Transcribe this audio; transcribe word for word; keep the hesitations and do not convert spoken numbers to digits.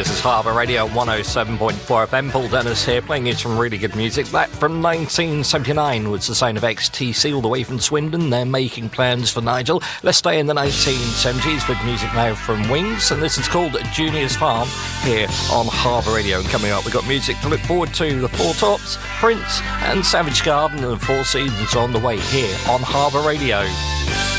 This is Harbour Radio one oh seven point four F M. Paul Dennis here, playing you some really good music. That from nineteen seventy-nine was the sound of X T C, all the way from Swindon. They're making plans for Nigel. Let's stay in the nineteen seventies with music now from Wings, and this is called Junior's Farm here on Harbour Radio. And coming up, we've got music to look forward to. The Four Tops, Prince and Savage Garden, and Four Seasons on the way here on Harbour Radio.